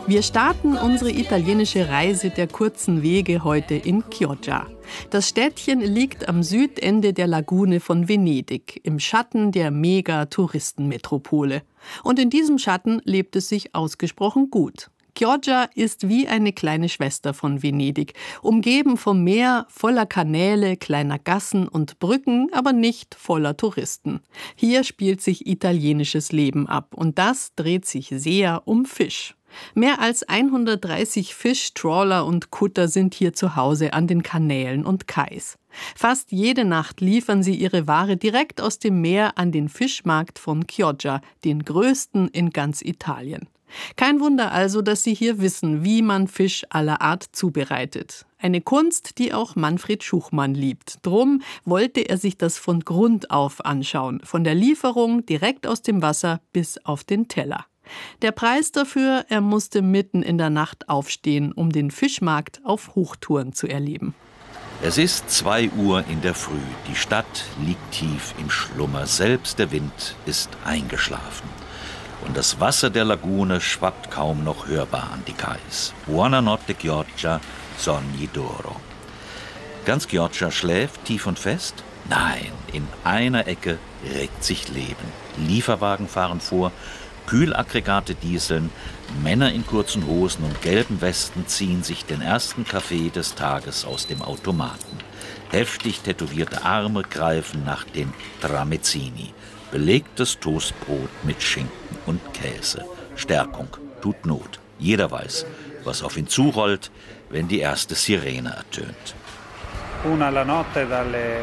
Wir starten unsere italienische Reise der kurzen Wege heute in Chioggia. Das Städtchen liegt am Südende der Lagune von Venedig, im Schatten der Mega-Touristenmetropole. Und in diesem Schatten lebt es sich ausgesprochen gut. Chioggia ist wie eine kleine Schwester von Venedig, umgeben vom Meer, voller Kanäle, kleiner Gassen und Brücken, aber nicht voller Touristen. Hier spielt sich italienisches Leben ab und das dreht sich sehr um Fisch. Mehr als 130 Fischtrawler und Kutter sind hier zu Hause an den Kanälen und Kais. Fast jede Nacht liefern sie ihre Ware direkt aus dem Meer an den Fischmarkt von Chioggia, den größten in ganz Italien. Kein Wunder also, dass sie hier wissen, wie man Fisch aller Art zubereitet. Eine Kunst, die auch Manfred Schuchmann liebt. Drum wollte er sich das von Grund auf anschauen, von der Lieferung direkt aus dem Wasser bis auf den Teller. Der Preis dafür, er musste mitten in der Nacht aufstehen, um den Fischmarkt auf Hochtouren zu erleben. Es ist 2 Uhr in der Früh. Die Stadt liegt tief im Schlummer. Selbst der Wind ist eingeschlafen. Und das Wasser der Lagune schwappt kaum noch hörbar an die Kais. Buonanotte Chioggia, sogni d'oro. Ganz Chioggia schläft tief und fest? Nein, in einer Ecke regt sich Leben. Lieferwagen fahren vor, Kühlaggregate dieseln, Männer in kurzen Hosen und gelben Westen ziehen sich den ersten Kaffee des Tages aus dem Automaten. Heftig tätowierte Arme greifen nach den Tramezzini. Belegtes Toastbrot mit Schinken und Käse. Stärkung tut Not. Jeder weiß, was auf ihn zurollt, wenn die erste Sirene ertönt. Una la notte dalle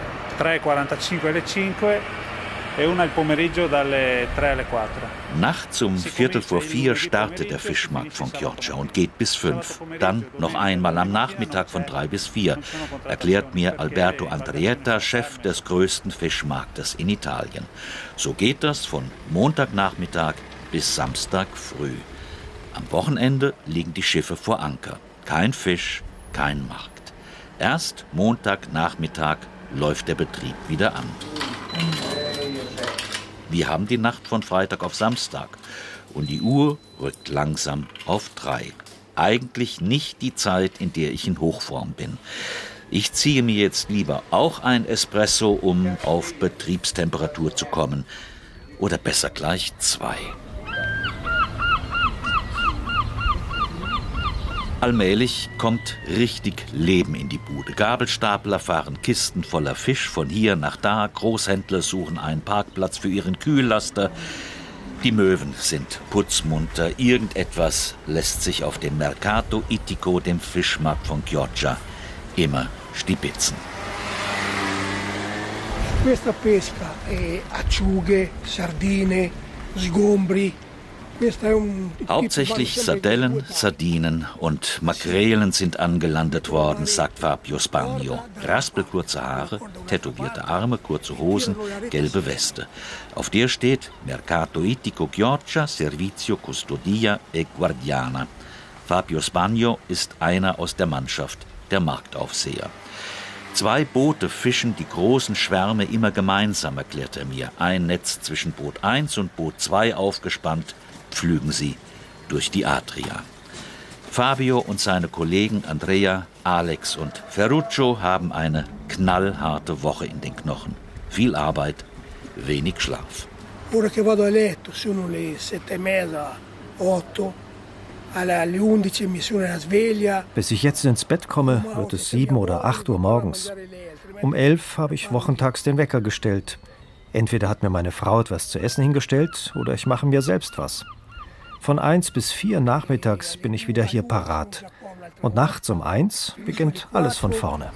3:45 alle 5 e una il pomeriggio dalle 3 alle 4. Nachts um 3:45 startet der Fischmarkt von Chioggia und geht bis 5. Dann noch einmal am Nachmittag von 3 bis 4, erklärt mir Alberto Andrietta, Chef des größten Fischmarktes in Italien. So geht das von Montagnachmittag bis Samstag früh. Am Wochenende liegen die Schiffe vor Anker. Kein Fisch, kein Markt. Erst Montagnachmittag läuft der Betrieb wieder an. Wir haben die Nacht von Freitag auf Samstag und die Uhr rückt langsam auf 3. Eigentlich nicht die Zeit, in der ich in Hochform bin. Ich ziehe mir jetzt lieber auch ein Espresso, um auf Betriebstemperatur zu kommen. Oder besser gleich 2. Allmählich kommt richtig Leben in die Bude. Gabelstapler fahren Kisten voller Fisch von hier nach da. Großhändler suchen einen Parkplatz für ihren Kühllaster. Die Möwen sind putzmunter. Irgendetwas lässt sich auf dem Mercato Ittico, dem Fischmarkt von Chioggia, immer stibitzen. Questa pesca è acciughe, sardine, sgombri. Hauptsächlich Sardellen, Sardinen und Makrelen sind angelandet worden, sagt Fabio Spagno. Raspelkurze Haare, tätowierte Arme, kurze Hosen, gelbe Weste. Auf der steht Mercato Ittico Chioggia, Servizio Custodia e Guardiana. Fabio Spagno ist einer aus der Mannschaft, der Marktaufseher. 2 Boote fischen die großen Schwärme immer gemeinsam, erklärt er mir. Ein Netz zwischen Boot 1 und Boot 2 aufgespannt, pflügen sie durch die Adria. Fabio und seine Kollegen Andrea, Alex und Ferruccio haben eine knallharte Woche in den Knochen. Viel Arbeit, wenig Schlaf. Ora che vado a letto sono le 7:30, 8. Alle 11 mi suona la sveglia. Bis ich jetzt ins Bett komme, wird es 7 oder 8 Uhr morgens. Um 11 habe ich wochentags den Wecker gestellt. Entweder hat mir meine Frau etwas zu essen hingestellt oder ich mache mir selbst was. Von 1 bis 4 nachmittags bin ich wieder hier parat. Und nachts um 1 beginnt alles von vorne.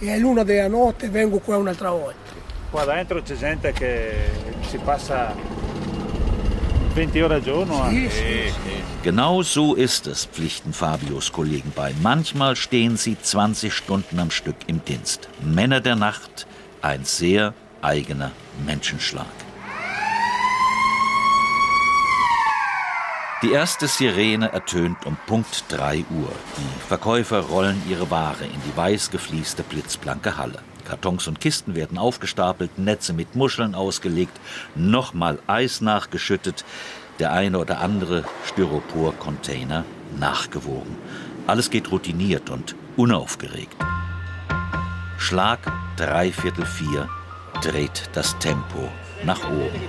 Qua dentro c'è gente che si passa 20 ore al giorno. Genau so ist es, pflichten Fabios Kollegen bei. Manchmal stehen sie 20 Stunden am Stück im Dienst. Männer der Nacht, ein sehr eigener Menschenschlag. Die erste Sirene ertönt um Punkt 3 Uhr. Die Verkäufer rollen ihre Ware in die weiß geflieste, blitzblanke Halle. Kartons und Kisten werden aufgestapelt, Netze mit Muscheln ausgelegt, nochmal Eis nachgeschüttet. der eine oder andere Styropor-Container nachgewogen. Alles geht routiniert und unaufgeregt. Schlag 3/4 dreht das Tempo nach oben.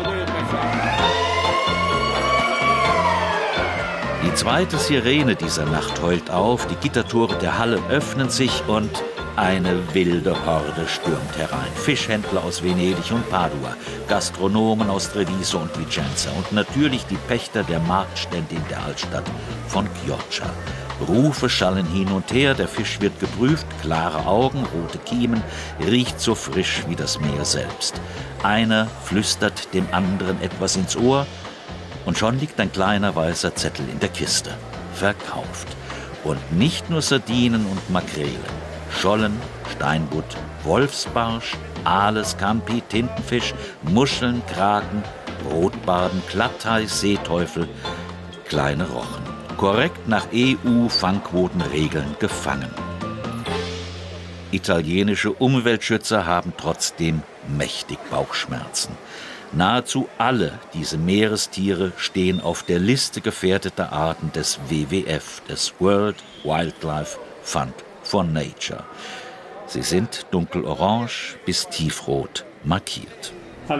Die zweite Sirene dieser Nacht heult auf, die Gittertore der Halle öffnen sich und eine wilde Horde stürmt herein. Fischhändler aus Venedig und Padua, Gastronomen aus Treviso und Vicenza und natürlich die Pächter der Marktstände in der Altstadt von Chioggia. Rufe schallen hin und her, der Fisch wird geprüft, klare Augen, rote Kiemen, riecht so frisch wie das Meer selbst. Einer flüstert dem anderen etwas ins Ohr und schon liegt ein kleiner weißer Zettel in der Kiste. Verkauft. Und nicht nur Sardinen und Makrelen. Schollen, Steinbutt, Wolfsbarsch, Aale, Scampi, Tintenfisch, Muscheln, Kraken, Rotbarben, Glatthai, Seeteufel, kleine Rochen. Korrekt nach EU-Fangquotenregeln gefangen. Italienische Umweltschützer haben trotzdem mächtig Bauchschmerzen. Nahezu alle diese Meerestiere stehen auf der Liste gefährdeter Arten des WWF, des World Wildlife Fund for Nature. Sie sind dunkelorange bis tiefrot markiert.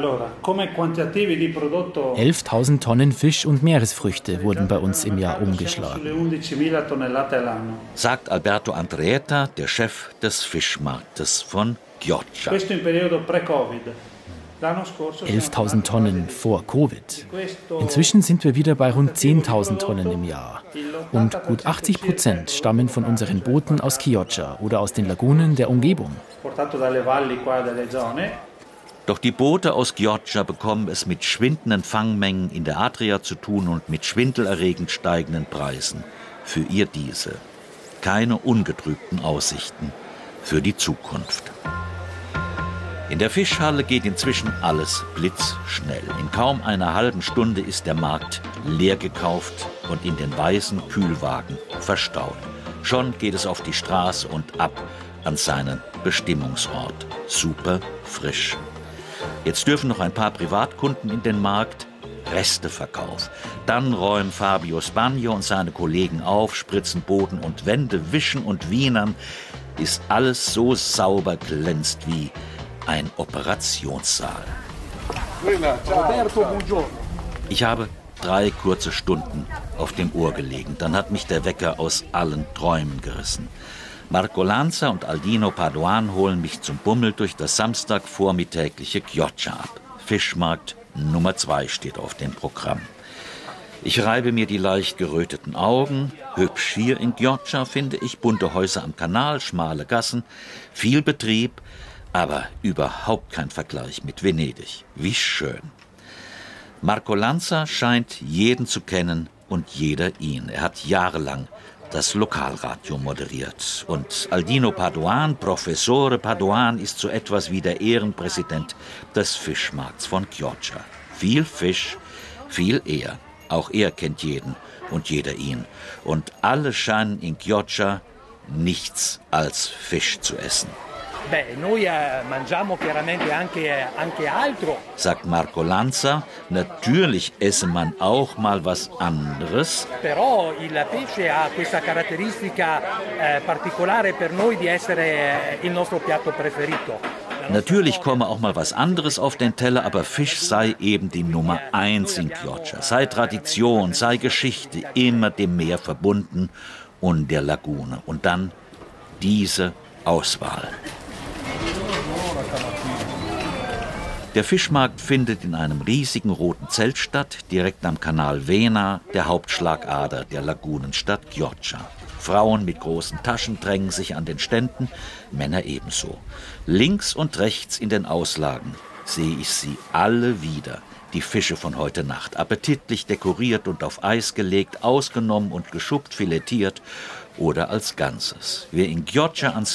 11.000 Tonnen Fisch und Meeresfrüchte wurden bei uns im Jahr umgeschlagen, sagt Alberto Andreetta, der Chef des Fischmarktes von Chioggia. 11.000 Tonnen vor Covid. Inzwischen sind wir wieder bei rund 10.000 Tonnen im Jahr. Und gut 80% stammen von unseren Booten aus Chioggia oder aus den Lagunen der Umgebung. Doch die Boote aus Chioggia bekommen es mit schwindenden Fangmengen in der Adria zu tun und mit schwindelerregend steigenden Preisen für ihr Diesel. Keine ungetrübten Aussichten für die Zukunft. In der Fischhalle geht inzwischen alles blitzschnell. In kaum einer halben Stunde ist der Markt leer gekauft und in den weißen Kühlwagen verstaut. Schon geht es auf die Straße und ab an seinen Bestimmungsort. Super frisch. Jetzt dürfen noch ein paar Privatkunden in den Markt. Resteverkauf. Dann räumen Fabio Spagno und seine Kollegen auf, spritzen Boden und Wände, wischen und wienern, bis alles so sauber glänzt wie ein Operationssaal. Ich habe 3 kurze Stunden auf dem Ohr gelegen. Dann hat mich der Wecker aus allen Träumen gerissen. Marco Lanza und Aldino Paduan holen mich zum Bummel durch das samstagvormittägliche Chioggia ab. Fischmarkt Nummer 2 steht auf dem Programm. Ich reibe mir die leicht geröteten Augen. Hübsch hier in Chioggia, finde ich. Bunte Häuser am Kanal, schmale Gassen, viel Betrieb, aber überhaupt kein Vergleich mit Venedig. Wie schön. Marco Lanza scheint jeden zu kennen und jeder ihn. Er hat jahrelang das Lokalradio moderiert. Und Aldino Paduan, Professore Paduan, ist so etwas wie der Ehrenpräsident des Fischmarkts von Chioggia. Viel Fisch, viel er. Auch er kennt jeden und jeder ihn. Und alle scheinen in Chioggia nichts als Fisch zu essen. Sagt Marco Lanza, natürlich esse man auch mal was anderes. Natürlich komme auch mal was anderes auf den Teller, aber Fisch sei eben die Nummer 1 in Chioggia. Sei Tradition, sei Geschichte, immer dem Meer verbunden und der Lagune. Und dann diese Auswahl. Der Fischmarkt findet in einem riesigen roten Zelt statt, direkt am Kanal Vena, der Hauptschlagader der Lagunenstadt Chioggia. Frauen mit großen Taschen drängen sich an den Ständen, Männer ebenso. Links und rechts in den Auslagen sehe ich sie alle wieder. Die Fische von heute Nacht, appetitlich dekoriert und auf Eis gelegt, ausgenommen und geschuppt, filetiert oder als Ganzes. Wer in Chioggia ans